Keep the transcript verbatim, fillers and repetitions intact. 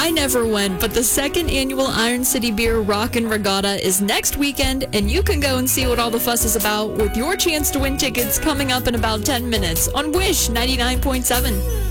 I never went, but the second annual Iron City Beer Rockin' Regatta is next weekend, and you can go and see what all the fuss is about with your chance to win tickets coming up in about ten minutes on Wish ninety-nine point seven.